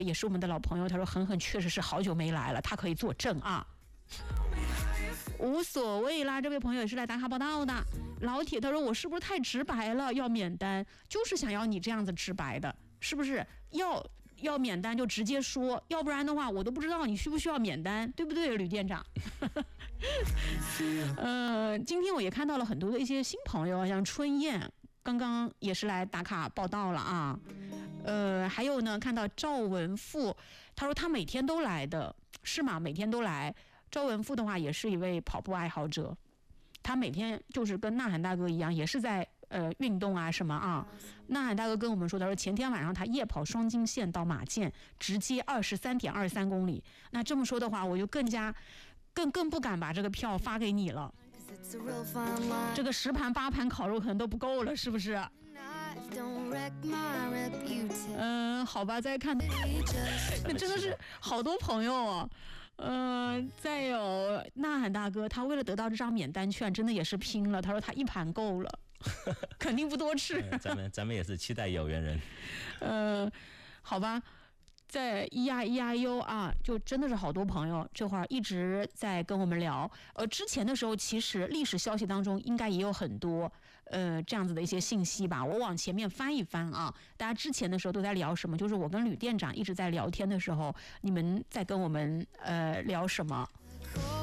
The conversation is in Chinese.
也是我们的老朋友，他说狠狠确实是好久没来了，他可以作证啊。无所谓啦，这位朋友也是来打卡报道的。老铁他说我是不是太直白了，要免单，就是想要你这样子直白的，是不是要免单就直接说，要不然的话我都不知道你需不需要免单，对不对，吕店长？今天我也看到了很多的一些新朋友，像春燕刚刚也是来打卡报道了啊。还有呢，看到赵文富，他说他每天都来的，是吗？每天都来。赵文富的话也是一位跑步爱好者，他每天就是跟呐喊大哥一样，也是在运动啊什么啊。呐喊大哥跟我们说，他说前天晚上他夜跑双金线到马建，直接23.23公里。那这么说的话，我就更不敢把这个票发给你了。这个10盘8盘烤肉可能都不够了，是不是？好吧，再看，那真的是好多朋友哦。再有呐喊大哥，他为了得到这张免单券，真的也是拼了。他说他1盘够了，肯定不多吃。 咱们也是期待有缘人。 好吧。在咿呀咿呀哟啊，就真的是好多朋友这会儿一直在跟我们聊。之前的时候其实历史消息当中应该也有很多这样子的一些信息吧，我往前面翻一翻啊。大家之前的时候都在聊什么？就是我跟吕店长一直在聊天的时候，你们在跟我们聊什么？